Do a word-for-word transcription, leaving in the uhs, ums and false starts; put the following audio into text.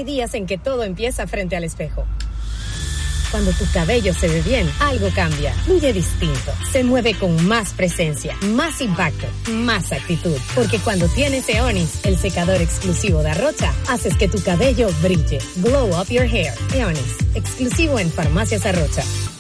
hay días en que todo empieza frente al espejo. Cuando tu cabello se ve bien, algo cambia, fluye distinto, se mueve con más presencia, más impacto, más actitud. Porque cuando tienes Eonis, el secador exclusivo de Arrocha, haces que tu cabello brille. Glow up your hair. Eonis, exclusivo en Farmacias Arrocha.